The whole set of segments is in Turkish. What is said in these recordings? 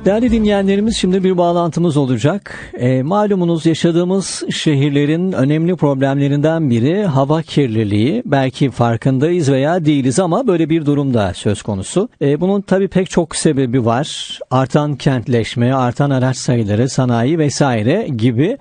Değerli dinleyenlerimiz, şimdi bir bağlantımız olacak. Malumunuz yaşadığımız şehirlerin önemli problemlerinden biri hava kirliliği. Belki farkındayız veya değiliz ama böyle bir durum da söz konusu. Bunun tabii pek çok sebebi var. Artan kentleşme, artan araç sayıları, sanayi vesaire gibi.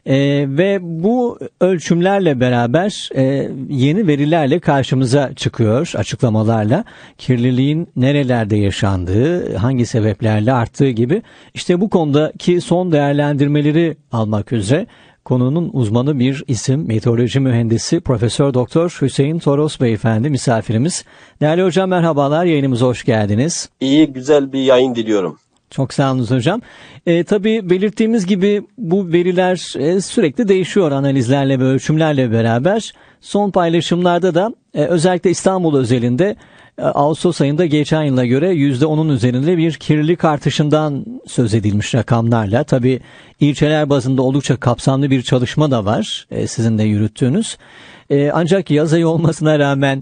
Ve bu ölçümlerle beraber yeni verilerle karşımıza çıkıyor, açıklamalarla. Kirliliğin nerelerde yaşandığı, hangi sebeplerle arttığı gibi. İşte bu konudaki son değerlendirmeleri almak üzere konunun uzmanı bir isim, meteoroloji mühendisi Profesör Doktor Hüseyin Toros Beyefendi misafirimiz. Değerli hocam, merhabalar, yayınımıza hoş geldiniz. İyi, güzel bir yayın diliyorum. Çok sağ olun hocam. Tabii belirttiğimiz gibi bu veriler sürekli değişiyor analizlerle ve ölçümlerle beraber. Son paylaşımlarda da özellikle İstanbul özelinde Ağustos ayında geçen yıla göre %10'un üzerinde bir kirlilik artışından söz edilmiş rakamlarla. Tabii ilçeler bazında oldukça kapsamlı bir çalışma da var sizin de yürüttüğünüz. Ancak yaz ayı olmasına rağmen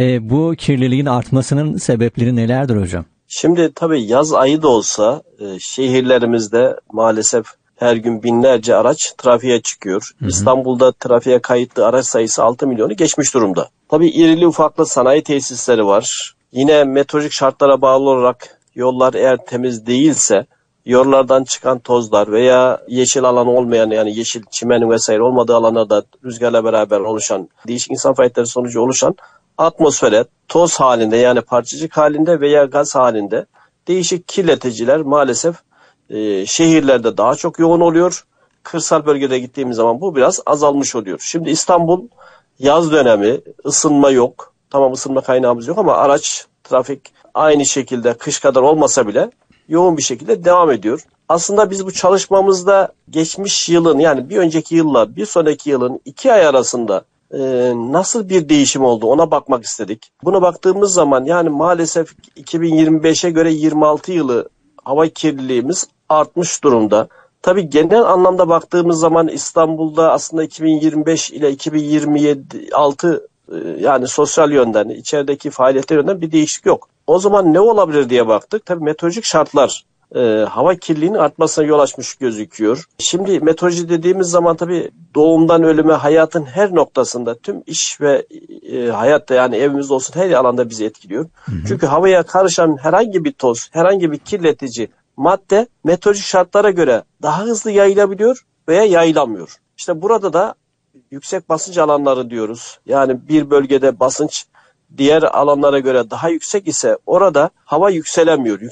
bu kirliliğin artmasının sebepleri nelerdir hocam? Şimdi tabii yaz ayı da olsa şehirlerimizde maalesef her gün binlerce araç trafiğe çıkıyor. Hı hı. İstanbul'da trafiğe kayıtlı araç sayısı 6 milyonu geçmiş durumda. Tabii irili ufaklı sanayi tesisleri var. Yine meteorolojik şartlara bağlı olarak yollar eğer temiz değilse yollardan çıkan tozlar veya yeşil alan olmayan, yani yeşil çimenin vesaire olmadığı alanlarda rüzgarla beraber oluşan, değişik insan faaliyetleri sonucu oluşan atmosfere toz halinde, yani parçacık halinde veya gaz halinde değişik kirleticiler maalesef şehirlerde daha çok yoğun oluyor. Kırsal bölgede gittiğimiz zaman bu biraz azalmış oluyor. Şimdi İstanbul yaz dönemi, ısınma yok. Tamam, ısınma kaynağımız yok ama araç, trafik aynı şekilde kış kadar olmasa bile yoğun bir şekilde devam ediyor. Aslında biz bu çalışmamızda geçmiş yılın, yani bir önceki yılla bir sonraki yılın 2 ay arasında nasıl bir değişim oldu ona bakmak istedik. Buna baktığımız zaman yani maalesef 2025'e göre 26 yılı hava kirliliğimiz artmış durumda. Tabii genel anlamda baktığımız zaman İstanbul'da aslında 2025 ile 2026 yani sosyal yönden, içerideki faaliyetler yönden bir değişiklik yok. O zaman ne olabilir diye baktık. Tabii meteorolojik şartlar hava kirliliğinin artmasına yol açmış gözüküyor. Şimdi meteoroloji dediğimiz zaman tabii doğumdan ölüme, hayatın her noktasında, tüm iş ve hayatta, yani evimizde olsun her alanda bizi etkiliyor. Hı hı. Çünkü havaya karışan herhangi bir toz, herhangi bir kirletici madde meteorolojik şartlara göre daha hızlı yayılabiliyor veya yayılamıyor. İşte burada da yüksek basınç alanları diyoruz. Yani bir bölgede basınç diğer alanlara göre daha yüksek ise orada hava yükselemiyor.